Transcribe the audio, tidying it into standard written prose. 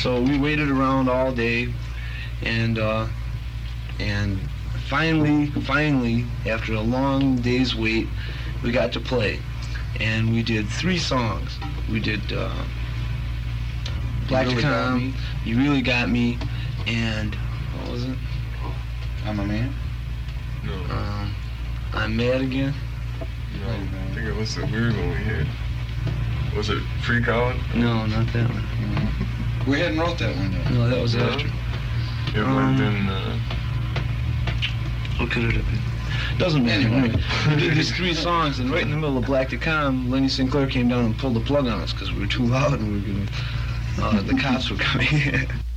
So we waited around all day, and finally, after a long day's wait, we got to play. And we did 3 songs. We did Black to Come, You Really Got Me, and what was it? I'm a Man? No. I'm Mad Again. No, I think it was the weird one we had. Was it Free College? No, not that one. We hadn't wrote that one yet. No, that was after. It would have been... What could it have been? Doesn't matter. Anyway, we did these 3 songs, and right in the middle of Black to Come, Lenny Sinclair came down and pulled the plug on us because we were too loud and we were gonna. The cops were coming.